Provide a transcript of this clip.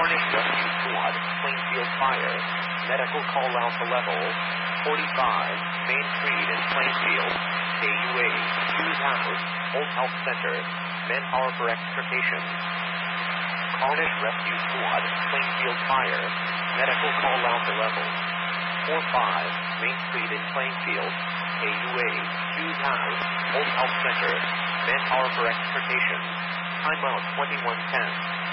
Cornish Rescue Squad, Plainfield Fire. Medical call out to level 45, Main Street in Plainfield. KUA, Hughes House, Old Health Center. Manpower for extrication. Cornish Rescue Squad, Plainfield Fire. Medical call out to level 45, Main Street in Plainfield. KUA, Hughes House, Old Health Center. Manpower for extrication. Timeout 2110.